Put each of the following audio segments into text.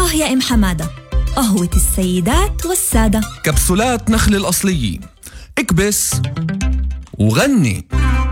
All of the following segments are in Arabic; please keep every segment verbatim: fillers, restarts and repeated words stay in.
آه يا إم حمادة، قهوة السيدات والسادة. كبسولات نخل الأصلية، اكبس وغني.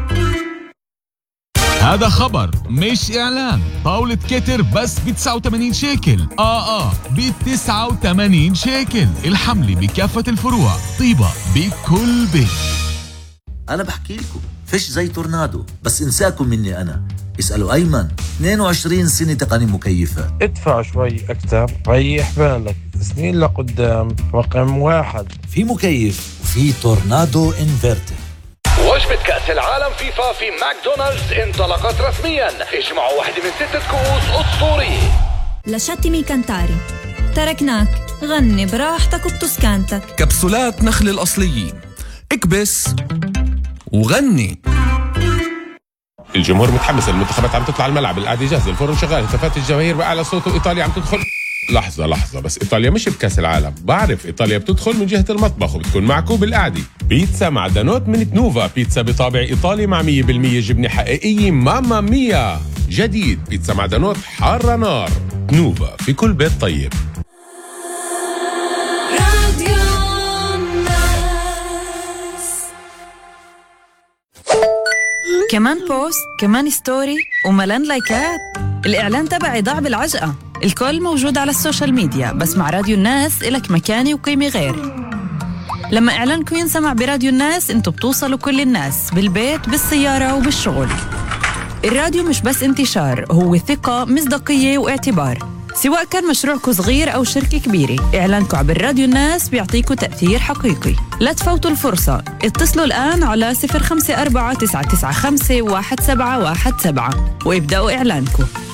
هذا خبر مش إعلان. طاولة كتر بس ب تسعة وثمانين شيكل. آه آه ب تسعة وثمانين شيكل. الحملة بكافة الفروع. طيبة بكل بيت. أنا بحكي لكم فيش زي تورنادو، بس انساكم مني أنا. اسألوا أيمن، اثنين وعشرين سنة تقني مكيفات. ادفع شوي أكتر ريح بالك، سنين لقدام رقم واحد. في مكيف وفي تورنادو انفرتر. وجبة كأس العالم فيفا في ماكدونالدز انطلقت رسميا. اجمعوا واحدة من ستة كؤوس أسطورية. لشاتي كانتاري، تركناك غني براحتك وبتسكانتك. كبسولات نخل الأصلية، اكبس وغني. الجمهور متحمس، المنتخبات عم تطلع الملعب، القعدة جاهزة، الفرن شغال، هتافات الجماهير بأعلى صوت، وإيطاليا عم تدخل. لحظة لحظة بس، إيطاليا مش بكأس العالم. بعرف إيطاليا بتدخل من جهة المطبخ وبتكون معكم بالقعدة. بيتزا معدنوت من تنوفا، بيتزا بطابع إيطالي مع مية بالمية جبنة حقيقية. ماما ميا جديد، بيتزا معدنوت حارة نار. تنوفا في كل بيت طيب. كمان بوست، كمان ستوري، وملان لايكات. الإعلان تبعي ضاع بالعجقة. الكل موجود على السوشيال ميديا، بس مع راديو الناس إلك مكاني وقيمة غير. لما إعلانكم ينسمع براديو الناس، انتوا بتوصلوا كل الناس، بالبيت، بالسيارة، وبالشغل. الراديو مش بس انتشار، هو ثقة، مصداقية، واعتبار. سواء كان مشروعكم صغير أو شركة كبيرة، إعلانكم عبر راديو الناس بيعطيكم تأثير حقيقي. لا تفوتوا الفرصة، اتصلوا الآن على صفر خمسة أربعة تسعة تسعة خمسة واحد سبعة واحد سبعة وابدأوا إعلانكم.